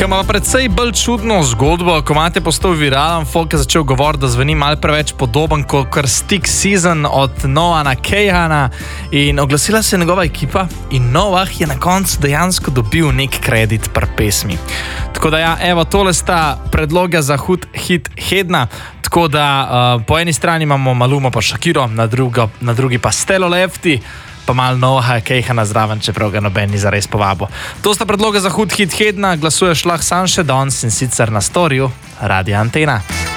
Ki ima predvsej bolj čudno zgodbo, ko imate postal viralen, folk je začel govoriti, da zveni malo preveč podoben kot kar Stick Season od Noaha Cahana in oglasila se je njegova ekipa in Noah je na koncu dejansko dobil nek kredit pri pesmi. Tako da ja, evo, tole sta predloga za hud hit Hedna. Tako da po eni strani imamo Malumo pa Shakiro, na drugi pa Stelo Lefty, pa malo Noaha Cahana zraven, čeprav ga noben ni zares povabil. To sta predloga za hud hit Hedna, glasuješ lahko sam še danes in sicer na storiju Radia Antena.